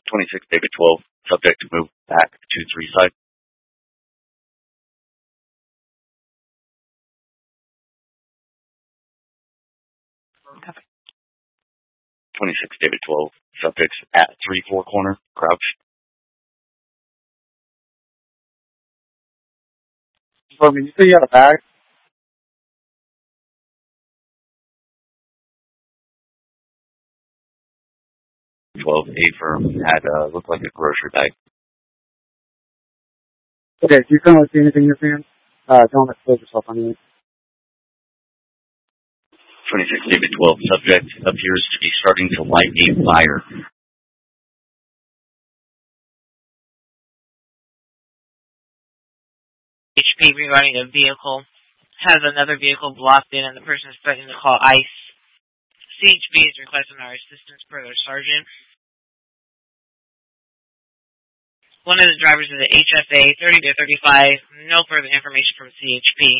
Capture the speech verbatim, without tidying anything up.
twenty-six David twelve, subject to move back to three side. Copy. twenty-six David twelve, subjects at three four corner, crouch. So, I mean, you say you had a bag? twelve A firm had uh, looked like a grocery bag. Okay, do you currently see anything in your hands? Uh, don't expose yourself on you. twenty-six David twelve, subject appears to be starting to light a fire. H P regarding a vehicle has another vehicle blocked in and the person is threatening to call ICE. C H P is requesting our assistance per their sergeant. One of the drivers is the H F A thirty to thirty-five. No further information from C H P.